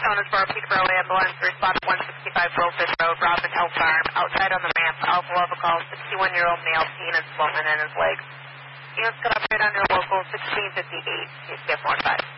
Tonas Borough, Peterborough ambulance, responded 165 Wilford Road, Robin Hill Farm, outside on the ramp. Alpha Lava call, 61-year-old male, pain and swollen in his legs. Units could operate under local 1658, case 4-5.